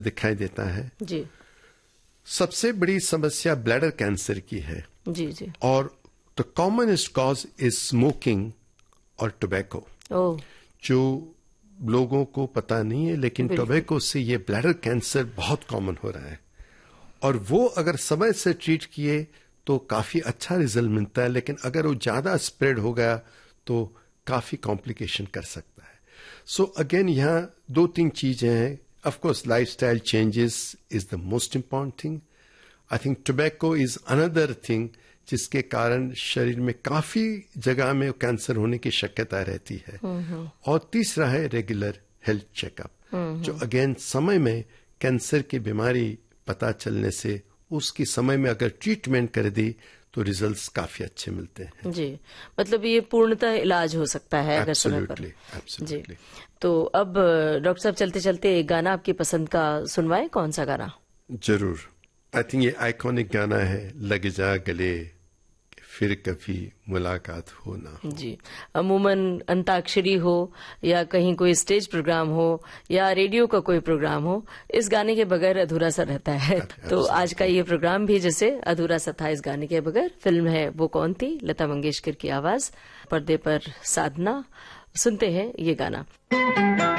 दिखाई देता है। जी सबसे बड़ी समस्या ब्लैडर कैंसर की है। जी जी। और the commonest cause is smoking और टोबैको, ओह जो लोगों को पता नहीं है, लेकिन बिल्कुल। टोबैको से ये ब्लैडर कैंसर बहुत कॉमन हो रहा है। और वो अगर समय से ट्रीट किए तो काफी अच्छा रिजल्ट मिलता है, लेकिन अगर वो ज्यादा स्प्रेड हो गया तो काफी कॉम्प्लिकेशन कर सकता है। सो अगेन यहाँ 2-3 चीजें हैं। Of course lifestyle changes is the most important thing. I think tobacco is another thing जिसके कारण शरीर में काफी जगह में कैंसर होने की शक्यता रहती है। और तीसरा है रेगुलर हेल्थ चेकअप, जो अगेन समय में कैंसर की बीमारी पता चलने से उसकी समय में अगर ट्रीटमेंट कर दी तो रिजल्ट्स काफी अच्छे मिलते हैं। जी, मतलब ये पूर्णतः इलाज हो सकता है अगर समय पर। एब्सोल्युटली। तो अब डॉक्टर साहब चलते चलते एक गाना आपकी पसंद का सुनवाएं, कौन सा गाना? जरूर। आई थिंक ये आइकॉनिक गाना है, लग जा गले फिर कभी मुलाकात हो ना हो। जी, अमूमन अंताक्षरी हो या कहीं कोई स्टेज प्रोग्राम हो या रेडियो का कोई प्रोग्राम हो, इस गाने के बगैर अधूरा सा रहता है। तो आज का ये प्रोग्राम भी जैसे अधूरा सा था इस गाने के बगैर। फिल्म है वो कौन थी, लता मंगेशकर की आवाज, पर्दे पर साधना। सुनते हैं ये गाना।